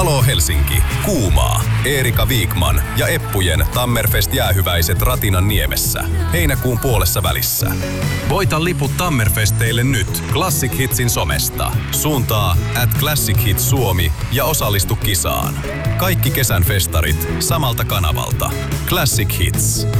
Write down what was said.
Aloo Helsinki, Kuumaa, Eerika Viikman ja Eppujen Tammerfest-jäähyväiset Ratinan niemessä. Heinäkuun puolessa välissä. Voita liput Tammerfesteille nyt Classic Hitsin somesta. Suuntaa @ClassicHits Suomi ja osallistu kisaan. Kaikki kesän festarit samalta kanavalta. Classic Hits.